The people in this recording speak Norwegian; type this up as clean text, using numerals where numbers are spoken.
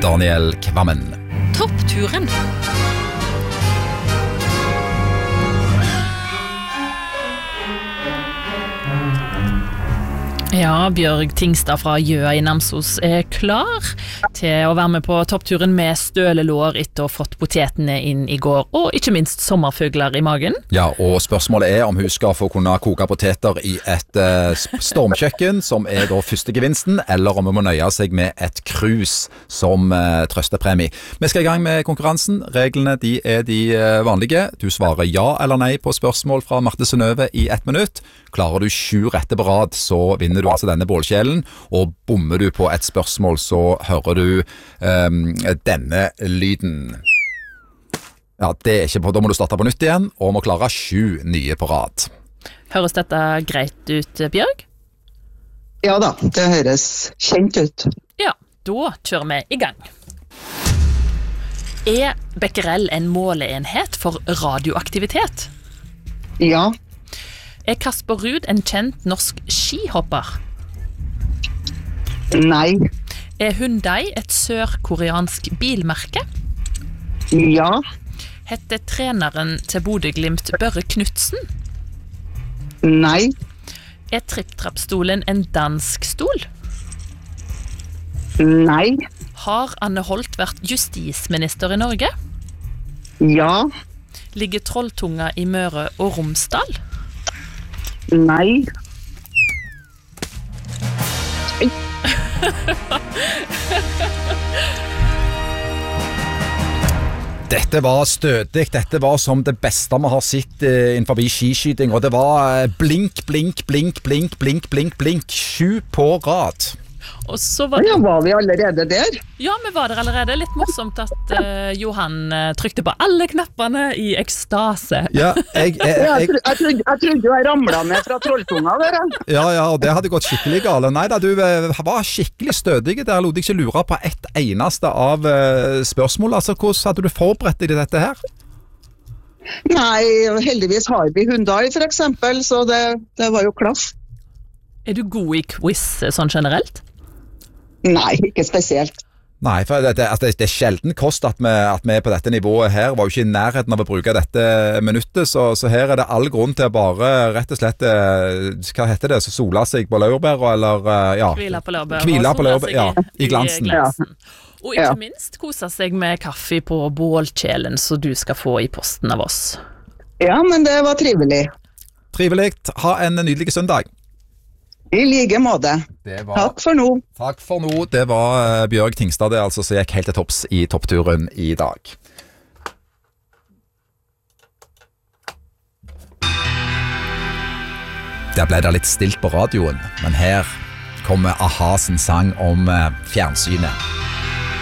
Daniel Kvammen. Toppturen. Ja, Bjørg Tingstad fra Gjøa i Namsos klar til å være med på toppturen med stølelår etter å ha fått potetene inn i går, og ikke minst sommerfugler i magen. Ja, og spørsmålet om hun skal få kunne koke poteter i et stormkjøkken, som da første gevinsten, eller om hun må nøye seg med et krus som trøstepremie. Vi skal i gang med konkurransen. Reglene de vanlige. Du svarer ja eller nei på spørsmål fra Marte Synnøve i 1 minutt. Klarer du 7 rette på rad, så vinner du altså denne bålkjelen, og bommer du på et spørsmål, så hører du denne lyden. Ja, det ikke på, da må du starte på nytt igjen, og må klare 7 nye på rad. Høres dette greit ut, Bjørg? Ja da, det høres kjent ut. Ja, da kjører vi i gang. Er becquerel en måleenhet for radioaktivitet? Ja. Er Kasper Ruud en kjent norsk skihopper? Nei. Er Hyundai et sørkoreansk bilmerke? Ja. Heter treneren til Bodø Glimt Børre Knudsen? Nei. Er tripp-trapp-stolen en dansk stol? Nei. Har Anne Holt vært justisminister i Norge? Ja. Ligger Trolltunga i Møre og Romsdal? Nei. Dette var stødig, dette var som det beste vi har sett innenfor skiskyting, og det var blink, blink, blink, blink, blink, blink, blink, 7 på rad. Og så var Ja, var vi allerede der? Ja, vi var der allerede. Litt morsomt at Johan trykte på alle knappene i ekstase. Ja, Jeg trodde jeg ramlet ned fra Trolltunga der. ja, og det hadde gått skikkelig gale. Nei da, du var skikkelig stødig der, lot jeg ikke lure på ett eneste av spørsmål. Altså, hvordan hadde du forberedt deg til dette her? Nei, heldigvis har vi Hyundai for eksempel, så det var jo klaff. Er du god i quiz sånn generelt? Nei, ikke spesielt. Nei, for det er sjelden kost at vi på dette nivået her var jo ikke i nærheten av å bruke dette minuttet, så her er det all grunn til å bare rett og slett, hva heter det, så sola seg på laurbær, eller ja. Hvile på laurbær. Hvile på laurbær, ja, i glansen. Og ikke minst kose seg med kaffe på bålkjelen, så du skal få i posten av oss. Ja, men det var trivelig. Trivelig. Ha en nydelig søndag. I like måte. Takk for nå. Takk for nå. Det var Bjørg Tingstad det altså, som gikk helt til topps i toppturen i dag. Der ble det litt stilt på radioen, men her kommer A-ha sin sang om fjernsynet.